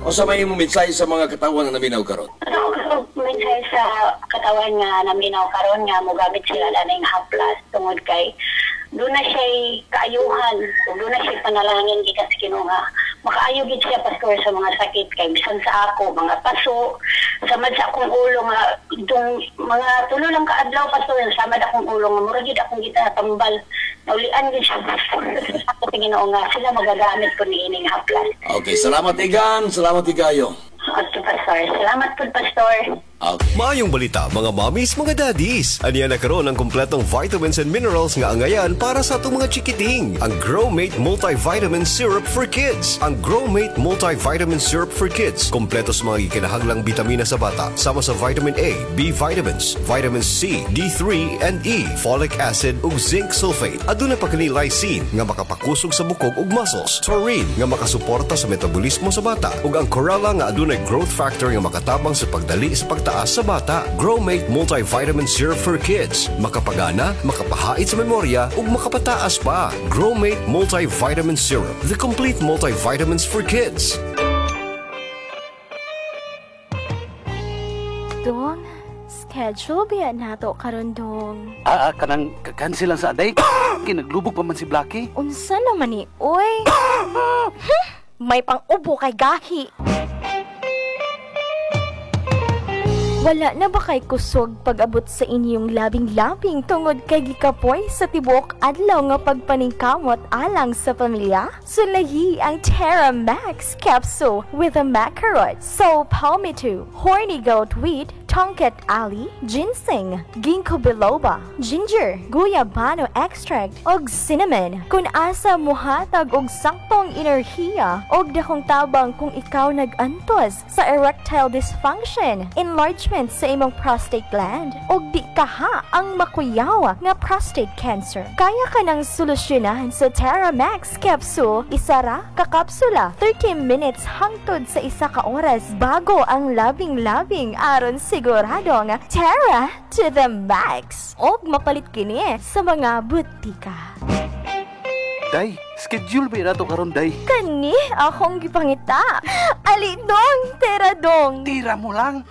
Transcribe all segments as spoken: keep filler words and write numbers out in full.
O sa may mumitsay sa mga katawan na naminaw karon? Ako minsan sa katawan nga naminaw karon nga mogamit sila laning haplas tungod kay doon na siya kaayuhan, doon na siya panalangin gikan sa Ginoo nga makaayo gid siya pastor sa mga sakit kay bisan sa ako mga paso samad sa akong ulo nga itong mga tulo lang kaadlaw pastor samad akong ulo nga mura gid akong gitatambal naulian gid siya ako sa Ginoo nga sila magagamit ko ni ining haplas. Okay, salamat Igan, salamat Igayo. Okay, pastor. Salamat po, pastor. Okay. Maayong balita, mga mommies, mga daddies. Aniya na karon ang kumpletong vitamins and minerals nga angayan para sa atong mga chikiting. Ang Growmate Multivitamin Syrup for Kids. Ang Growmate Multivitamin Syrup for Kids. Kompleto sa mga ikinahanglang bitamina sa bata. Sama sa vitamin A, B vitamins, vitamin C, D three, and E, folic acid ug zinc sulfate. Aduna pa kini lysine nga makapakusog sa bukog ug muscles. Taurine nga makasuporta sa metabolismo sa bata. Ug ang chlorella nga adunay growth factor nga makatabang sa pagdali sa pagtaas sa bata. Growmate Multivitamin Syrup for Kids. Makapagana, makapahait sa memorya, ug makapataas pa. Growmate Multivitamin Syrup. The complete multivitamins for kids. Dong, schedule ba nato karon dong? Ah, ah kanang cancel lang sa aday. Kinaglubog pa man si Blackie. Unsa naman ni, oy? May pang-ubo kay gahi. Wala na ba kay kusog pag-abot sa inyong labing-labing tungod kay gikapoy sa tibuok adlaw nga pagpaningkamot alang sa pamilya? Sulahi ang Terra Max Capsule with a macarot, so palmito, horny goat wheat, Tonkat Ali, ginseng, ginkgo biloba, ginger, guyabano extract, og cinnamon. Kung asa muhatag og saktong enerhiya og dakong tabang kung ikaw nag-antos sa erectile dysfunction, enlargement sa imong prostate gland, og di kaha ang makuyaw nga prostate cancer. Kaya ka nang solusyonan sa Terra Max Capsule, isara ka kapsula, thirty minutes hangtod sa isa ka oras bago ang labing-labing aron siguradong Terra to the max. Og mapalit kini sa mga butika. Day, schedule ba nato karon day? Kani akong gipangita. Ali dong, Terra dong. Tira mo lang.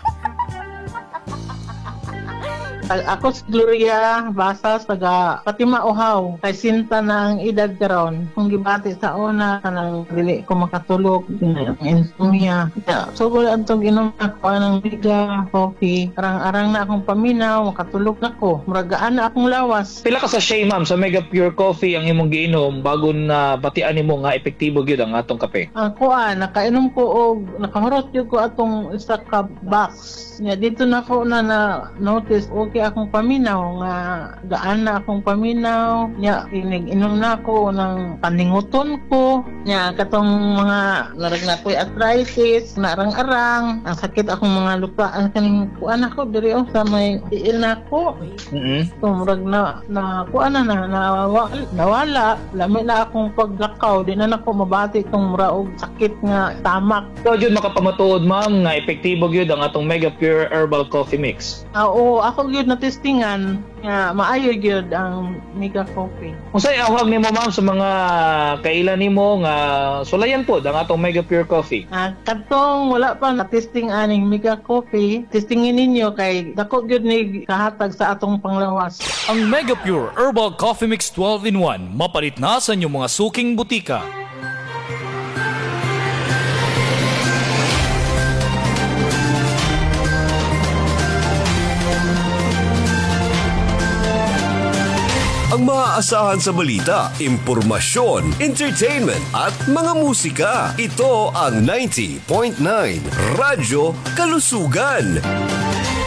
Ako si Gloria Basas, taga Fatima Uhaw. Kay sinta na ang edad karon. Kung gibati sa una, kanang dili ko makatulog, ang insomnia. Yeah. So, wala itong inom ako ng biga, coffee. Arang-arang na akong paminaw, makatulog na ko. Muragaan na akong lawas. Pila ka sa shay, ma'am, sa Mega Pure Coffee ang imong giinom bago na batian nimo nga epektibo gyud ang atong kape? Ako ah, nakainom ko og nakahurot yun ko atong isa ka box. Yeah, dito na ko na na-notice, okay akong paminaw nga gaan na akong paminaw nya inig-inom na ako ng paninguton ko nya katong mga narag na ko'y arthritis narang-arang ang sakit akong mga lupa ang kaning kuan ako diri oh, sa may tiil na ako mm so murag na na kuan na na nawala, nawala lami na akong paglakaw di na nako mabati tong mura og sakit nga tamak. So jud makapamatuod, ma'am, nga epektibo gyud ang atong Mega Pure Herbal Coffee Mix. Ah, oo, ako gyud na testingan nga maayo gyud ang Mega Coffee. Unsay awag nimo, ma'am, sa mga kailan nimo nga sulayan pod ang atong Mega Pure Coffee? Ah, katong wala pa na testing aning Mega Coffee, testingin ninyo kay dako gyud ni kahatag sa atong panglawas. Ang Mega Pure Herbal Coffee Mix twelve in one mapalit na sa inyong mga suking butika. Ang maaasahan sa balita, impormasyon, entertainment at mga musika. Ito ang ninety point nine Radyo Kalusugan.